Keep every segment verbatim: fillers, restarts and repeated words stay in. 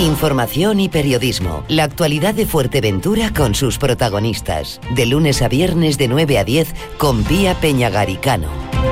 Información y periodismo. La actualidad de Fuerteventura con sus protagonistas. De lunes a viernes de nueve a diez con Pía Peñagaricano.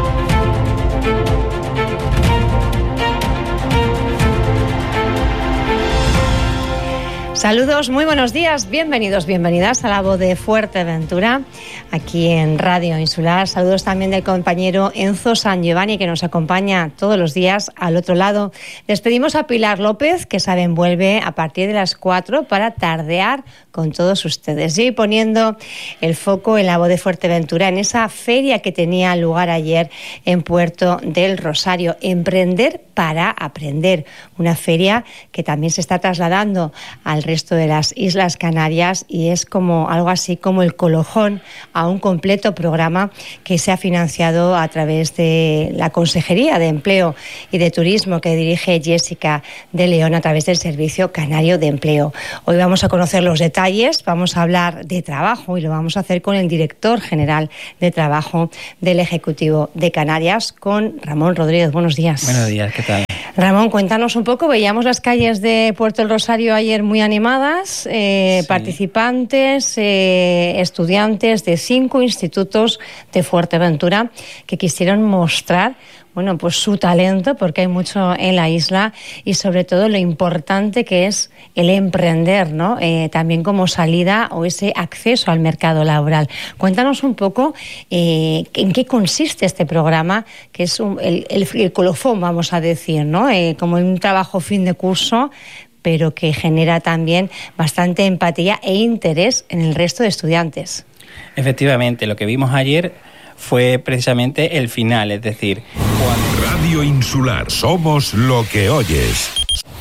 Saludos, muy buenos días, bienvenidos, bienvenidas a La Voz de Fuerteventura, aquí en Radio Insular. Saludos también del compañero Enzo San Giovanni, que nos acompaña todos los días al otro lado. Les pedimos a Pilar López, que saben vuelve a partir de las cuatro para tardear con todos ustedes. Y hoy poniendo el foco en La Voz de Fuerteventura, en esa feria que tenía lugar ayer en Puerto del Rosario, Emprender para Aprender, una feria que también se está trasladando al resto de las Islas Canarias y es como algo así como el colofón a un completo programa que se ha financiado a través de la Consejería de Empleo y de Turismo que dirige Jessica de León a través del Servicio Canario de Empleo. Hoy vamos a conocer los detalles, vamos a hablar de trabajo y lo vamos a hacer con el director general de trabajo del Ejecutivo de Canarias, con Ramón Rodríguez. Buenos días. Buenos días, ¿qué tal? Ramón, cuéntanos un poco. Veíamos las calles de Puerto del Rosario ayer muy animadas, eh, sí. participantes, eh, estudiantes de cinco institutos de Fuerteventura que quisieron mostrar, bueno, pues su talento, porque hay mucho en la isla, y sobre todo lo importante que es el emprender, ¿no? Eh, también como salida o ese acceso al mercado laboral. Cuéntanos un poco eh, en qué consiste este programa, que es un, el, el, el colofón, vamos a decir, ¿no? Eh, como un trabajo fin de curso, pero que genera también bastante empatía e interés en el resto de estudiantes. Efectivamente, lo que vimos ayer fue precisamente el final, es decir... Radio Insular, somos lo que oyes.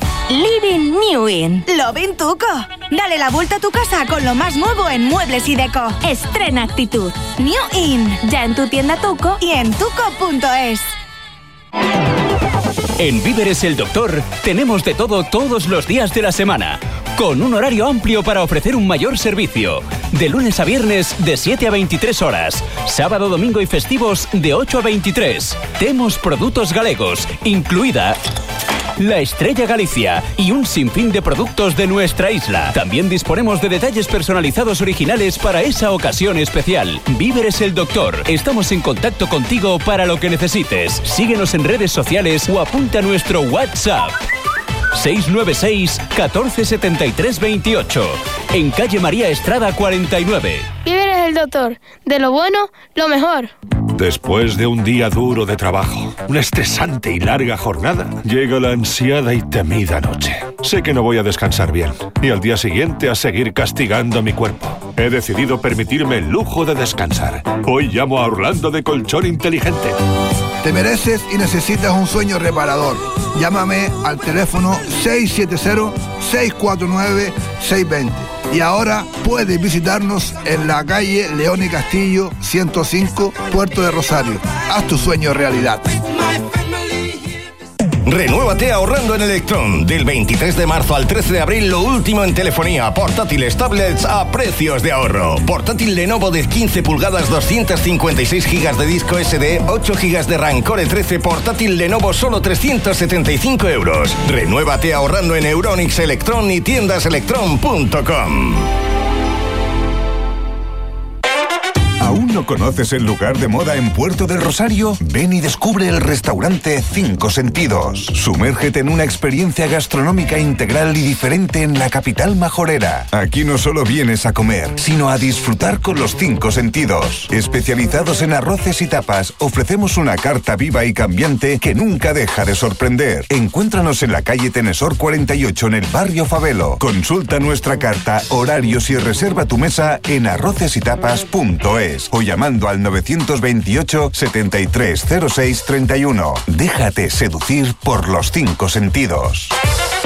Living New In. Lo Vintuco. Dale la vuelta a tu casa con lo más nuevo en muebles y deco. Estrena actitud. New In. Ya en tu tienda Tuco y en tuco punto es. En Víveres El Doctor tenemos de todo todos los días de la semana, con un horario amplio para ofrecer un mayor servicio. De lunes a viernes de siete a veintitrés horas, sábado, domingo y festivos de ocho a veintitrés. Temos productos galegos, incluida la Estrella Galicia y un sinfín de productos de nuestra isla. También disponemos de detalles personalizados originales para esa ocasión especial. Víveres El Doctor. Estamos en contacto contigo para lo que necesites. Síguenos en redes sociales o apunta a nuestro WhatsApp. seis nueve seis, catorce setenta y tres veintiocho. En calle María Estrada cuarenta y nueve. Víveres El Doctor. De lo bueno, lo mejor. Después de un día duro de trabajo, una estresante y larga jornada, llega la ansiada y temida noche. Sé que no voy a descansar bien, y al día siguiente a seguir castigando a mi cuerpo. He decidido permitirme el lujo de descansar. Hoy llamo a Orlando de Colchón Inteligente. Te mereces y necesitas un sueño reparador. Llámame al teléfono seis siete cero, seis cuatro nueve, seis dos cero. Y ahora puedes visitarnos en la calle León y Castillo ciento cinco, Puerto de Rosario. Haz tu sueño realidad. Renuévate ahorrando en Electron. Del veintitrés de marzo al trece de abril, lo último en telefonía, portátiles, tablets a precios de ahorro. Portátil Lenovo de quince pulgadas, doscientos cincuenta y seis gigas de disco ese de, ocho gigas de RAM Core trece, portátil Lenovo solo trescientos setenta y cinco euros. Renuévate ahorrando en Euronics, Electron y tiendas electron punto com. ¿Aún no conoces el lugar de moda en Puerto del Rosario? Ven y descubre el restaurante Cinco Sentidos. Sumérgete en una experiencia gastronómica integral y diferente en la capital majorera. Aquí no solo vienes a comer, sino a disfrutar con los cinco sentidos. Especializados en arroces y tapas, ofrecemos una carta viva y cambiante que nunca deja de sorprender. Encuéntranos en la calle Tenesor cuarenta y ocho en el barrio Favelo. Consulta nuestra carta, horarios y reserva tu mesa en arrocesytapas punto es. O llamando al novecientos veintiocho, setenta y tres cero seis treinta y uno. Déjate seducir por los cinco sentidos.